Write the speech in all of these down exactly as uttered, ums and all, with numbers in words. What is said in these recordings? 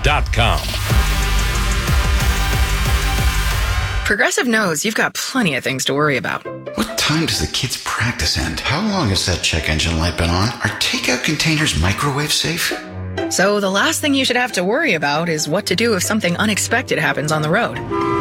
dot com. Progressive knows you've got plenty of things to worry about. What time does the kids' practice end? How long has that check engine light been on? Are takeout containers microwave safe? So the last thing you should have to worry about is what to do if something unexpected happens on the road.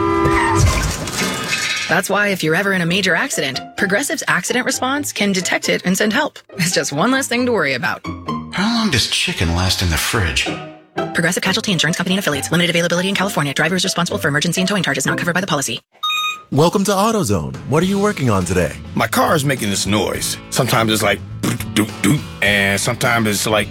That's why if you're ever in a major accident, Progressive's accident response can detect it and send help. It's just one less thing to worry about. How long does chicken last in the fridge? Progressive Casualty Insurance Company and Affiliates. Limited availability in California. Driver is responsible for emergency and towing charges not covered by the policy. Welcome to AutoZone. What are you working on today? My car is making this noise. Sometimes it's like doop doop, and sometimes it's like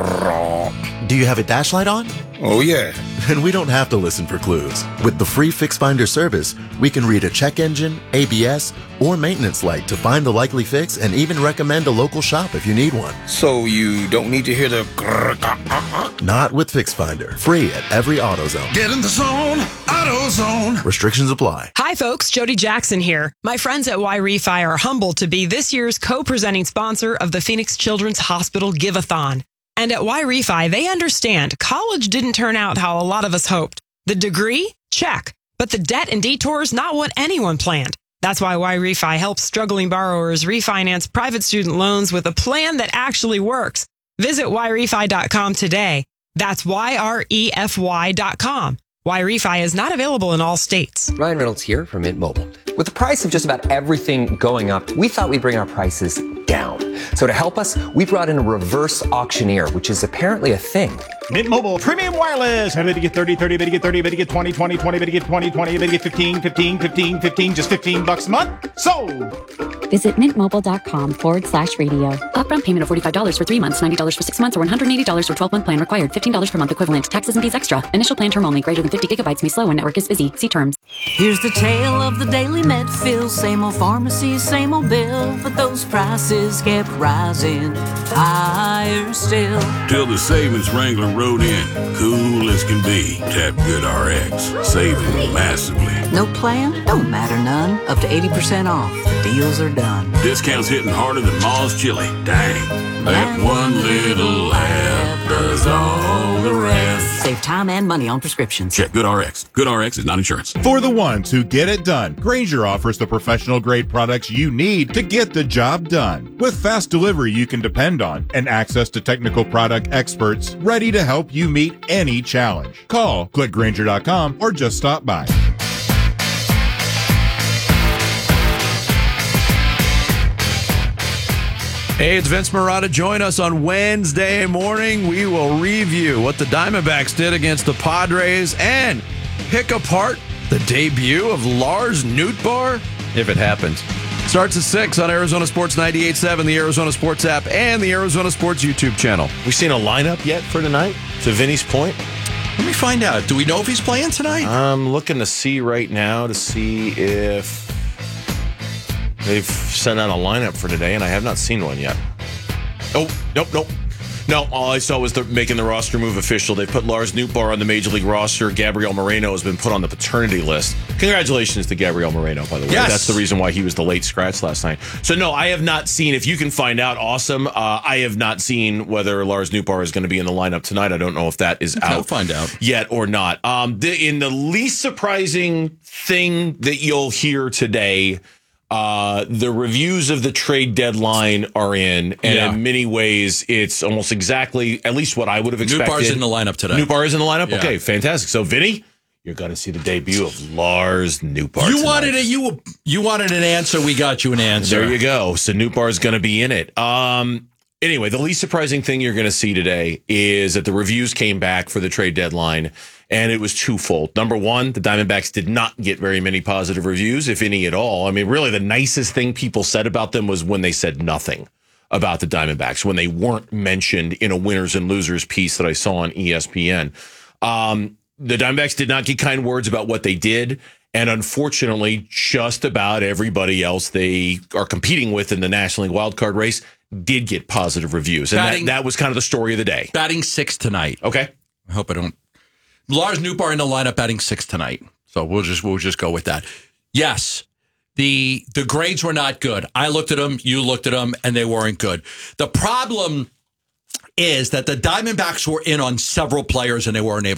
grrrr. Do you have a dash light on? Oh yeah. Then we don't have to listen for clues. With the free Fix Finder service, we can read a check engine, A B S, or maintenance light to find the likely fix and even recommend a local shop if you need one. So you don't need to hear the grrrr. Not with Fix Finder. Free at every AutoZone. Get in the zone, AutoZone. Restrictions apply. Hi folks, Jody Jackson here. My friends at Y-Refi are humbled to be this year's co-presenting sponsor of the Phoenix Children's Hospital Give-a-thon. And at Y-Refi, they understand college didn't turn out how a lot of us hoped. The degree? Check. But the debt and detours, not what anyone planned. That's why Y-Refi helps struggling borrowers refinance private student loans with a plan that actually works. Visit Y Refi dot com today. That's Y R E F Y dot com. Y-Refi is not available in all states. Ryan Reynolds here from Mint Mobile. With the price of just about everything going up, we thought we'd bring our prices down. So to help us, we brought in a reverse auctioneer, which is apparently a thing. Mint Mobile Premium Wireless. How to get thirty, thirty, better get thirty, better get twenty, twenty, twenty, better get twenty, twenty, better get fifteen, fifteen, fifteen, fifteen, just fifteen bucks a month. Sold! Visit mintmobile.com forward slash radio. Upfront payment of forty-five dollars for three months, ninety dollars for six months, or one hundred eighty dollars for twelve-month plan required. fifteen dollars per month equivalent. Taxes and fees extra. Initial plan term only. Greater than fifty gigabytes may slow when network is busy. See terms. Here's the tale of the daily med fill. Same old pharmacy, same old bill. But those prices kept rising higher still. Till the savings Wrangler rode in. Cool as can be. Tap Good R X. Saving massively. No plan? Don't matter none. Up to eighty percent off. The deals are done. Discounts hitting harder than Ma's chili. Dang. That one little app does all the rest. Save time and money on prescriptions. Check Good R X. Good R X is not insurance. For the ones who get it done, Grainger offers the professional grade products you need to get the job done. With fast delivery you can depend on and access to technical product experts ready to help you meet any challenge. Call, click Grainger dot com, or just stop by. Hey, it's Vince Marotta. Join us on Wednesday morning. We will review what the Diamondbacks did against the Padres and pick apart the debut of Lars Nootbaar, if it happens. Starts at six on Arizona Sports ninety-eight point seven, the Arizona Sports app, and the Arizona Sports YouTube channel. We seen a lineup yet for tonight, to Vinny's point? Let me find out. Do we know if he's playing tonight? I'm looking to see right now to see if they've sent out a lineup for today, and I have not seen one yet. Oh, nope, nope. No, all I saw was they're making the roster move official. They put Lars Nootbaar on the Major League roster. Gabriel Moreno has been put on the paternity list. Congratulations to Gabriel Moreno, by the way. Yes. That's the reason why he was the late scratch last night. So, no, I have not seen. If you can find out, awesome. Uh, I have not seen whether Lars Nootbaar is going to be in the lineup tonight. I don't know if that is out I'll find out yet or not. Um, the, in the least surprising thing that you'll hear today, Uh, the reviews of the trade deadline are in, and yeah. in many ways, it's almost exactly, at least what I would have expected. Nootbaar's in the lineup today. Nootbaar is in the lineup? Yeah. Okay, fantastic. So, Vinny, you're going to see the debut of Lars Nootbaar You tonight. wanted a, you, you wanted an answer. We got you an answer. There you go. So, Nootbaar is going to be in it. Um, anyway, the least surprising thing you're going to see today is that the reviews came back for the trade deadline, and it was twofold. Number one, the Diamondbacks did not get very many positive reviews, if any at all. I mean, really, the nicest thing people said about them was when they said nothing about the Diamondbacks, when they weren't mentioned in a winners and losers piece that I saw on E S P N. Um, the Diamondbacks did not get kind words about what they did. And unfortunately, just about everybody else they are competing with in the National League wildcard race did get positive reviews. And Batting, that, that was kind of the story of the day. Batting sixth tonight. Okay. I hope I don't. Lars Nootbaar in the lineup batting sixth tonight. So we'll just we'll just go with that. Yes, the the grades were not good. I looked at them, you looked at them, and they weren't good. The problem is that the Diamondbacks were in on several players and they weren't able